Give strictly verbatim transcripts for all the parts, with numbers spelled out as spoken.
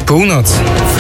Północ.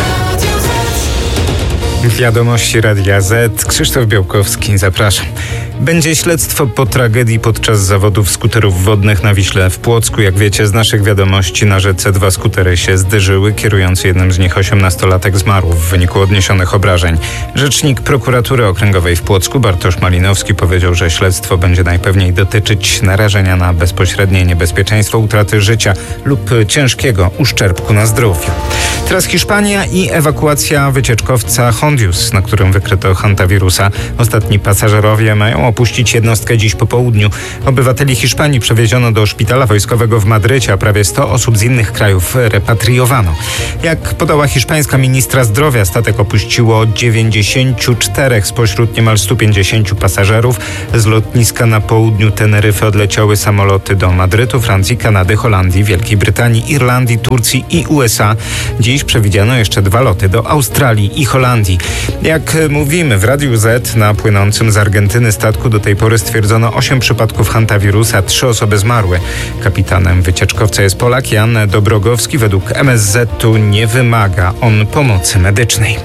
Wiadomości Radia Z. Krzysztof Białkowski, zapraszam. Będzie śledztwo po tragedii podczas zawodów skuterów wodnych na Wiśle w Płocku. Jak wiecie z naszych wiadomości, na rzece dwa skutery się zderzyły. Kierujący jednym z nich osiemnastolatek zmarł w wyniku odniesionych obrażeń. Rzecznik Prokuratury Okręgowej w Płocku, Bartosz Malinowski, powiedział, że śledztwo będzie najpewniej dotyczyć narażenia na bezpośrednie niebezpieczeństwo utraty życia lub ciężkiego uszczerbku na zdrowiu. Teraz Hiszpania i ewakuacja wycieczkowca Hondius, na którym wykryto hantawirusa. Ostatni pasażerowie mają opuścić jednostkę dziś po południu. Obywateli Hiszpanii przewieziono do szpitala wojskowego w Madrycie, a prawie sto osób z innych krajów repatriowano. Jak podała hiszpańska ministra zdrowia, statek opuściło dziewięćdziesięciu czterech spośród niemal stu pięćdziesięciu pasażerów. Z lotniska na południu Teneryfy odleciały samoloty do Madrytu, Francji, Kanady, Holandii, Wielkiej Brytanii, Irlandii, Turcji i U S A. Dziś przewidziano jeszcze dwa loty do Australii i Holandii. Jak mówimy w Radiu Z, na płynącym z Argentyny statku do tej pory stwierdzono osiem przypadków hantawirusa, trzy osoby zmarły. Kapitanem wycieczkowca jest Polak Jan Dobrogowski. Według M S Z-u nie wymaga on pomocy medycznej.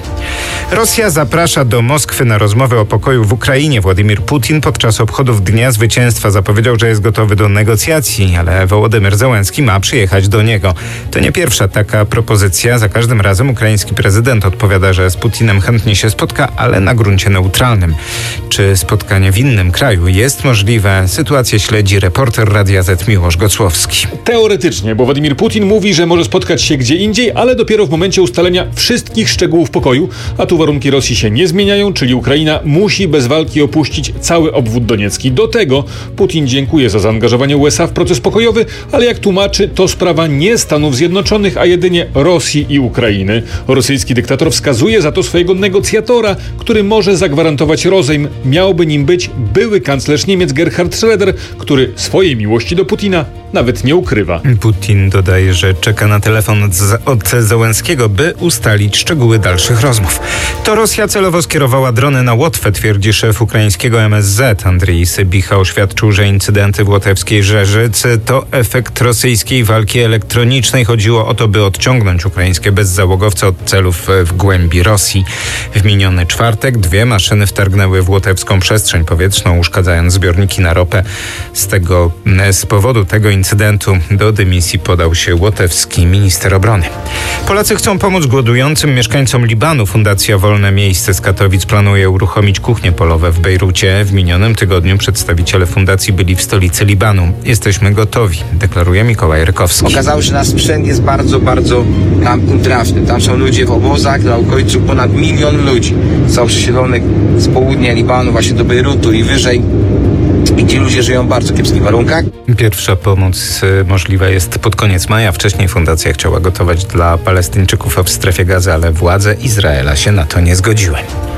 Rosja zaprasza do Moskwy na rozmowy o pokoju w Ukrainie. Władimir Putin podczas obchodów Dnia Zwycięstwa zapowiedział, że jest gotowy do negocjacji, ale Wołodymyr Zełenski ma przyjechać do niego. To nie pierwsza taka propozycja. Za każdym razem ukraiński prezydent odpowiada, że z Putinem chętnie się spotka, ale na gruncie neutralnym. Czy spotkanie w innym kraju jest możliwe? Sytuację śledzi reporter Radia Z Miłosz Gocłowski. Teoretycznie, bo Władimir Putin mówi, że może spotkać się gdzie indziej, ale dopiero w momencie ustalenia wszystkich szczegółów pokoju, a tu warunki Rosji się nie zmieniają, czyli Ukraina musi bez walki opuścić cały obwód doniecki. Do tego Putin dziękuje za zaangażowanie U S A w proces pokojowy, ale jak tłumaczy, to sprawa nie Stanów Zjednoczonych, a jedynie Rosji i Ukrainy. Rosyjski dyktator wskazuje za to swojego negocjatora, który może zagwarantować rozejm. Miałby nim być były kanclerz Niemiec Gerhard Schröder, który swojej miłości do Putina nawet nie ukrywa. Putin dodaje, że czeka na telefon od Zełenskiego, by ustalić szczegóły dalszych rozmów. To Rosja celowo skierowała drony na Łotwę, twierdzi szef ukraińskiego M S Z. Andrii Sybicha oświadczył, że incydenty w łotewskiej Żerzycy to efekt rosyjskiej walki elektronicznej. Chodziło o to, by odciągnąć ukraińskie bezzałogowce od celów w głębi Rosji. W miniony czwartek dwie maszyny wtargnęły w łotewską przestrzeń powietrzną, uszkadzając zbiorniki na ropę. Z tego, z powodu tego incydentu do dymisji podał się łotewski minister obrony. Polacy chcą pomóc głodującym mieszkańcom Libanu. Fundacja Wolne Miejsce z Katowic planuje uruchomić kuchnie polowe w Bejrucie. W minionym tygodniu przedstawiciele fundacji byli w stolicy Libanu. Jesteśmy gotowi, deklaruje Mikołaj Rykowski. Okazało się, że nasz sprzęt jest bardzo, bardzo tam trafny. Tam są ludzie w obozach, na okolicu ponad milion ludzi. Są przesiedlonych z południa Libanu właśnie do Bejrutu i wyżej, gdzie ludzie żyją w bardzo kiepskich warunkach. Pierwsza pomoc możliwa jest pod koniec maja. Wcześniej fundacja chciała gotować dla Palestyńczyków w strefie Gazy, ale władze Izraela się na to nie zgodziły.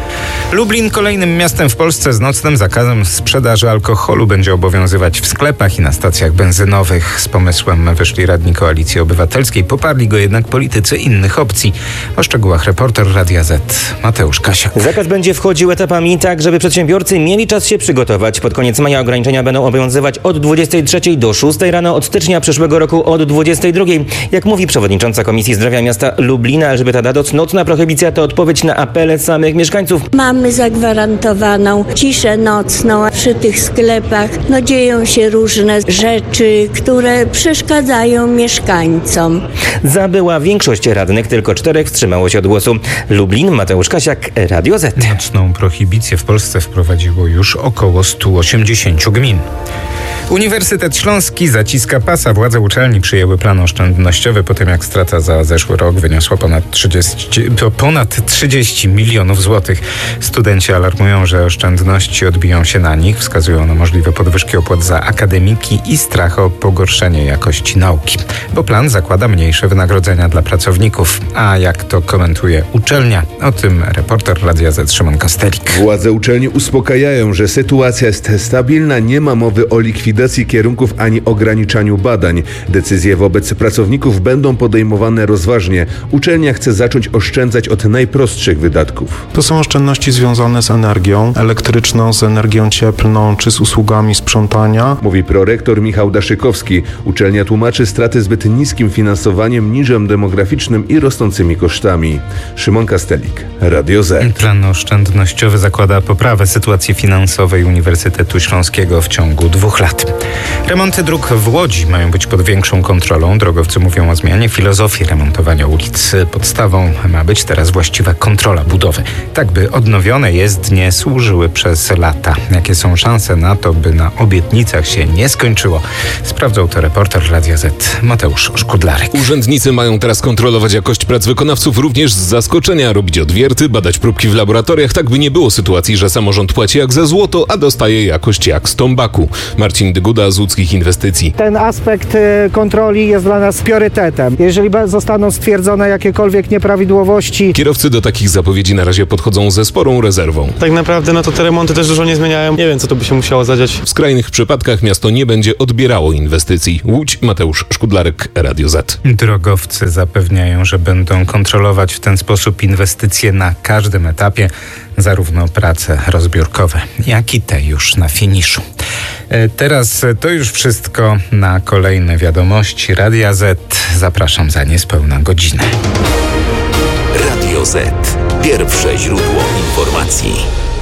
Lublin kolejnym miastem w Polsce z nocnym zakazem sprzedaży alkoholu będzie obowiązywać w sklepach i na stacjach benzynowych. Z pomysłem wyszli radni Koalicji Obywatelskiej, poparli go jednak politycy innych opcji. O szczegółach reporter Radia Z Mateusz Kasiak. Zakaz będzie wchodził etapami tak, żeby przedsiębiorcy mieli czas się przygotować. Pod koniec maja ograniczenia będą obowiązywać od dwudziestej trzeciej do szóstej rano, od stycznia przyszłego roku od dwudziestej drugiej. Jak mówi przewodnicząca Komisji Zdrowia Miasta Lublina Elżbieta Dadoc, nocna prohibicja to odpowiedź na apele samych mieszkańców. Mamy zagwarantowaną ciszę nocną przy tych sklepach. No dzieją się różne rzeczy, które przeszkadzają mieszkańcom. Zabyła większość radnych, tylko czterech wstrzymało się od głosu. Lublin, Mateusz Kasiak, Radio Z. Nocną prohibicję w Polsce wprowadziło już około stu osiemdziesięciu gmin. Uniwersytet Śląski zaciska pasa. Władze uczelni przyjęły plan oszczędnościowy po tym, jak strata za zeszły rok wyniosła ponad trzydzieści, ponad trzydzieści milionów złotych. Studenci alarmują, że oszczędności odbiją się na nich. Wskazują na możliwe podwyżki opłat za akademiki i strach o pogorszenie jakości nauki. Bo plan zakłada mniejsze wynagrodzenia dla pracowników. A jak to komentuje uczelnia? O tym reporter Radia Z Szymon Kostelik. Władze uczelni uspokajają, że sytuacja jest stabilna, nie ma mowy o likwidacji kierunków ani ograniczaniu badań. Decyzje wobec pracowników będą podejmowane rozważnie. Uczelnia chce zacząć oszczędzać od najprostszych wydatków. To są oszczędności koszty związane z energią elektryczną, z energią cieplną czy z usługami sprzątania. Mówi prorektor Michał Daszykowski. Uczelnia tłumaczy straty zbyt niskim finansowaniem, niżem demograficznym i rosnącymi kosztami. Szymon Kastelik, Radio Z. Plan oszczędnościowy zakłada poprawę sytuacji finansowej Uniwersytetu Śląskiego w ciągu dwóch lat. Remonty dróg w Łodzi mają być pod większą kontrolą. Drogowcy mówią o zmianie filozofii remontowania ulic. Podstawą ma być teraz właściwa kontrola budowy, tak by odnowione jezdnie służyły przez lata. Jakie są szanse na to, by na obietnicach się nie skończyło? Sprawdzał to reporter Radia Z Mateusz Szkudlarek. Urzędnicy mają teraz kontrolować jakość prac wykonawców również z zaskoczenia, robić odwierty, badać próbki w laboratoriach, tak by nie było sytuacji, że samorząd płaci jak za złoto, a dostaje jakość jak z tombaku. Marcin Dyguda z Łódzkich Inwestycji. Ten aspekt kontroli jest dla nas priorytetem. Jeżeli zostaną stwierdzone jakiekolwiek nieprawidłowości. Kierowcy do takich zapowiedzi na razie podchodzą ze sporą rezerwą. Tak naprawdę no to te remonty też dużo nie zmieniają. Nie wiem, co to by się musiało zadziać. W skrajnych przypadkach miasto nie będzie odbierało inwestycji. Łódź, Mateusz Szkudlarek, Radio Z. Drogowcy zapewniają, że będą kontrolować w ten sposób inwestycje na każdym etapie, zarówno prace rozbiórkowe, jak i te już na finiszu. Teraz to już wszystko. Na kolejne wiadomości Radia Z zapraszam za niespełna godzinę. Radio Z. Pierwsze źródło informacji.